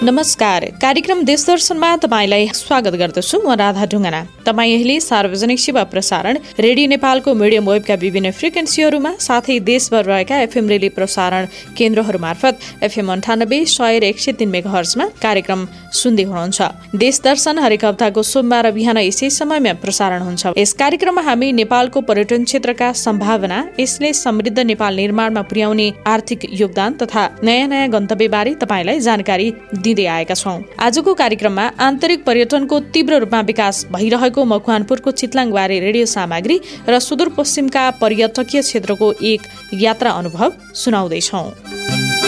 नमस्कार, कार्यक्रम देश दर्शनमा तपाईलाई स्वागत गर्दछु। म राधा ढुङ्गाना। तपाईँ अहिले सार्वजनिक सेवा प्रसारण रेडियो नेपालको मिडियम वेबका विभिन्न फ्रिक्वेन्सीहरूमा साथै देशभर रहेका एफएम रेली प्रसारण केन्द्रहरू मार्फत एफएम 98, 100 र 103 मेगाहर्जमा कार्यक्रम सुन्दै हुनुहुन्छ। देश दर्शन हरेक हप्ताको सोमबार बिहान यसै समयमा प्रसारण हुन्छ। यस कार्यक्रममा हामी नेपालको पर्यटन क्षेत्रका सम्भावना, यसले समृद्ध नेपाल निर्माणमा पुर्याउने आर्थिक योगदान तथा नयाँ नयाँ गन्तव्यबारे तपाईलाई जानकारी दिँदै आएका छौं। आजको कार्यक्रममा आन्तरिक पर्यटनको तीव्र रूपमा विकास भइरहेको मकवानपुरको चितलाङबारे रेडियो सामग्री र सुदूरपश्चिमका पर्यटकीय क्षेत्रको एक यात्रा अनुभव सुनाउँदैछौं।